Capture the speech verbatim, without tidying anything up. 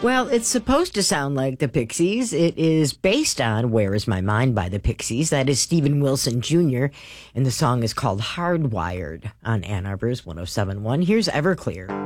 Well, it's supposed to sound like the Pixies. It is based on Where Is My Mind by the Pixies. That is Stephen Wilson Junior And the song is called Hardwired on Ann Arbor's one oh seven point one. Here's Everclear.